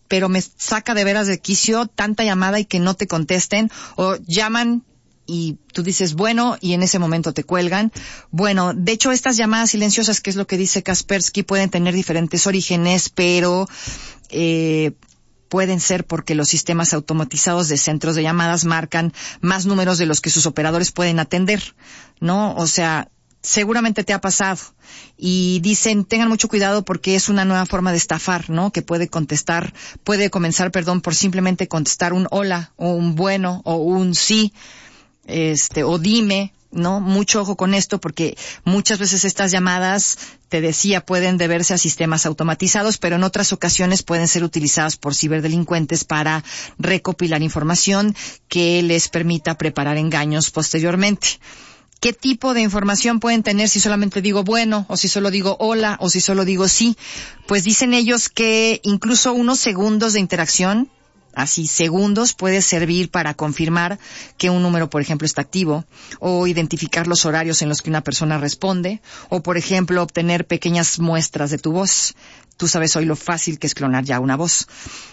pero me saca de veras de quicio tanta llamada y que no te contesten, o llaman y tú dices, bueno, y en ese momento te cuelgan. Bueno, de hecho, estas llamadas silenciosas, que es lo que dice Kaspersky, pueden tener diferentes orígenes, pero pueden ser porque los sistemas automatizados de centros de llamadas marcan más números de los que sus operadores pueden atender, ¿no? O sea, seguramente te ha pasado. Y dicen, tengan mucho cuidado porque es una nueva forma de estafar, ¿no? Que puede comenzar por simplemente contestar un hola, o un bueno, o un sí, o dime, ¿no? Mucho ojo con esto porque muchas veces estas llamadas, te decía, pueden deberse a sistemas automatizados, pero en otras ocasiones pueden ser utilizadas por ciberdelincuentes para recopilar información que les permita preparar engaños posteriormente. ¿Qué tipo de información pueden tener si solamente digo bueno, o si solo digo hola, o si solo digo sí? Pues dicen ellos que incluso unos segundos de interacción, así segundos, puede servir para confirmar que un número, por ejemplo, está activo, o identificar los horarios en los que una persona responde, o, por ejemplo, obtener pequeñas muestras de tu voz. Tú sabes hoy lo fácil que es clonar ya una voz.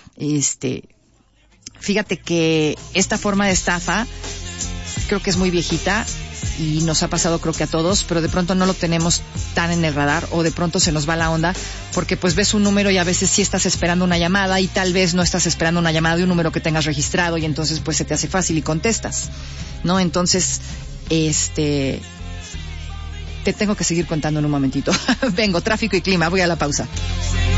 Fíjate que esta forma de estafa creo que es muy viejita y nos ha pasado creo que a todos, pero de pronto no lo tenemos tan en el radar, o de pronto se nos va la onda porque pues ves un número y a veces sí estás esperando una llamada y tal vez no estás esperando una llamada de un número que tengas registrado y entonces pues se te hace fácil y contestas, ¿no? Entonces, te tengo que seguir contando en un momentito. Vengo, tráfico y clima, voy a la pausa.